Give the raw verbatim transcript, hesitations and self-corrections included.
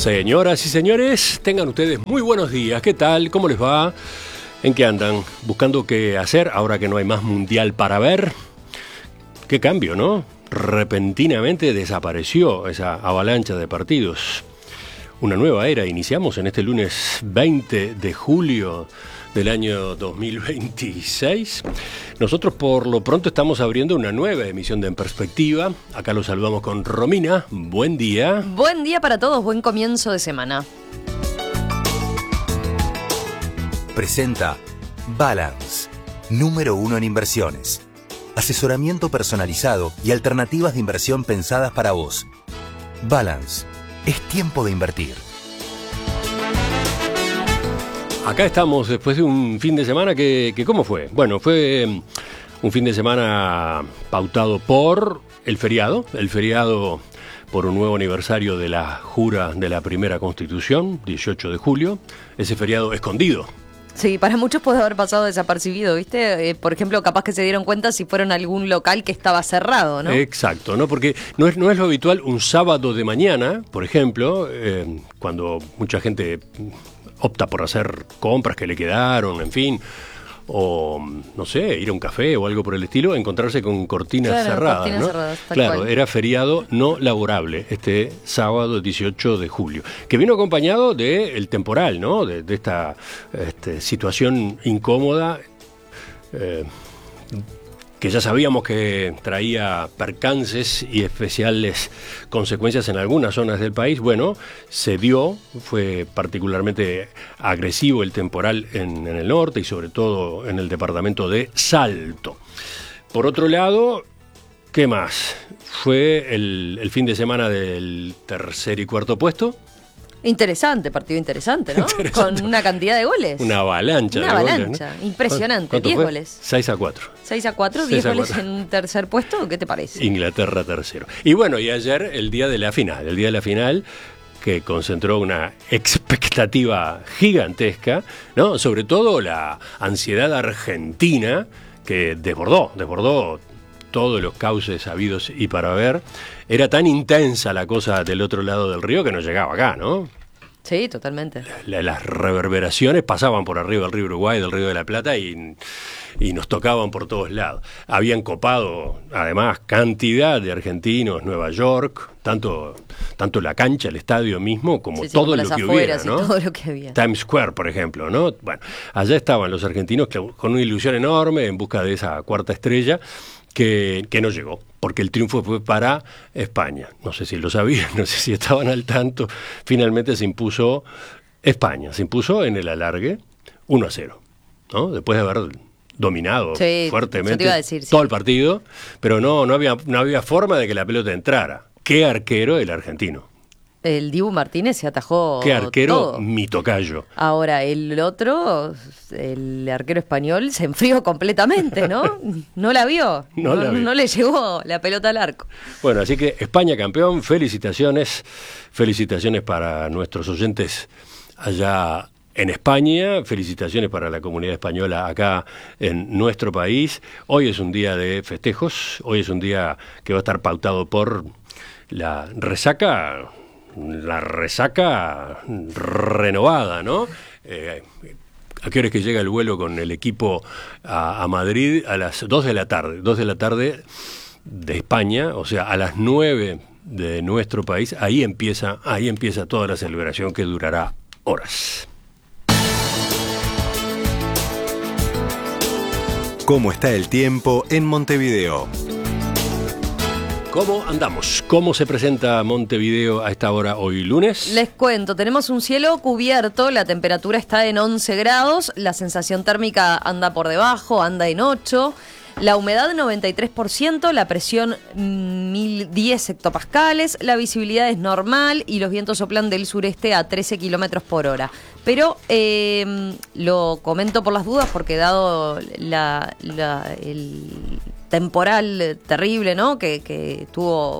Señoras y señores, tengan ustedes muy buenos días. ¿Qué tal? ¿Cómo les va? ¿En qué andan? ¿Buscando qué hacer ahora que no hay más mundial para ver? Qué cambio, ¿no? Repentinamente desapareció esa avalancha de partidos. Una nueva era iniciamos en este lunes veinte de julio del año dos mil veintiséis. Nosotros por lo pronto estamos abriendo una nueva emisión de En Perspectiva. Acá los saludamos con Romina. Buen día. Buen día para todos, buen comienzo de semana. Presenta Balance, número uno en inversiones. Asesoramiento personalizado y alternativas de inversión pensadas para vos. Balance, es tiempo de invertir. Acá estamos después de un fin de semana que, que ¿cómo fue? Bueno, fue un fin de semana pautado por el feriado, el feriado por un nuevo aniversario de la jura de la primera Constitución, dieciocho de julio, ese feriado escondido. Sí, para muchos puede haber pasado desapercibido, ¿viste? Eh, por ejemplo, capaz que se dieron cuenta si fueron a algún local que estaba cerrado, ¿no? Exacto, ¿no? Porque no es, no es lo habitual un sábado de mañana, por ejemplo, eh, cuando mucha gente opta por hacer compras que le quedaron, en fin, o no sé, ir a un café o algo por el estilo, encontrarse con cortinas claro, cerradas, cortinas ¿no? cerradas, tal Claro, cual. era feriado no laborable este sábado dieciocho de julio, que vino acompañado del temporal, ¿no? De, de esta este, situación incómoda, eh, que ya sabíamos que traía percances y especiales consecuencias en algunas zonas del país. Bueno, se dio, fue particularmente agresivo el temporal en, en el norte y sobre todo en el departamento de Salto. Por otro lado, ¿qué más? Fue el, el fin de semana del tercer y cuarto puesto. Interesante, partido interesante, ¿no? Interesante. Con una cantidad de goles. Una avalancha Una de avalancha, goles, ¿no? impresionante, ¿Cuánto diez fue? goles. seis a cuatro. seis a cuatro, seis diez a goles cuatro. en un tercer puesto, ¿qué te parece? Inglaterra tercero. Y bueno, y ayer el día de la final, el día de la final que concentró una expectativa gigantesca, ¿no? Sobre todo la ansiedad argentina que desbordó, desbordó todos los cauces habidos y para ver. Era tan intensa la cosa del otro lado del río que no llegaba acá, ¿no? Sí, totalmente. La, las reverberaciones pasaban por arriba del río Uruguay, del río de la Plata y, y nos tocaban por todos lados. Habían copado, además, cantidad de argentinos, Nueva York, tanto, tanto la cancha, el estadio mismo, como Sí, sí, todo como lo las que afueras hubiera, y ¿no? todo lo que había. Times Square, por ejemplo, ¿no? Bueno, allá estaban los argentinos que, con una ilusión enorme en busca de esa cuarta estrella que, que no llegó, porque el triunfo fue para España. No sé si lo sabían, no sé si estaban al tanto. Finalmente se impuso España, se impuso en el alargue uno a cero, ¿no? Después de haber dominado Sí, fuertemente eso te iba a decir, sí. todo el partido, pero no, no había, no había forma de que la pelota entrara. Qué arquero el argentino. El Dibu Martínez se atajó Qué arquero todo. mi tocayo. Ahora, el otro, el arquero español, se enfrió completamente, ¿no? No la vio. No No, la vio. no le llegó la pelota al arco. Bueno, así que España campeón, felicitaciones, felicitaciones para nuestros oyentes allá en España, felicitaciones para la comunidad española acá en nuestro país. Hoy es un día de festejos, hoy es un día que va a estar pautado por la resaca, la resaca renovada, ¿no? Eh, ¿A qué hora es que llega el vuelo con el equipo a, a Madrid? A las dos de la tarde, dos de la tarde de España, o sea, a las nueve de nuestro país, ahí empieza, ahí empieza toda la celebración que durará horas. ¿Cómo está el tiempo en Montevideo? ¿Cómo andamos? ¿Cómo se presenta Montevideo a esta hora hoy lunes? Les cuento, tenemos un cielo cubierto, la temperatura está en once grados, la sensación térmica anda por debajo, anda en ocho, la humedad noventa y tres por ciento, la presión mil diez hectopascales, la visibilidad es normal y los vientos soplan del sureste a trece kilómetros por hora. Pero eh, lo comento por las dudas porque dado la, la, el temporal terrible, ¿no? Que, que tuvo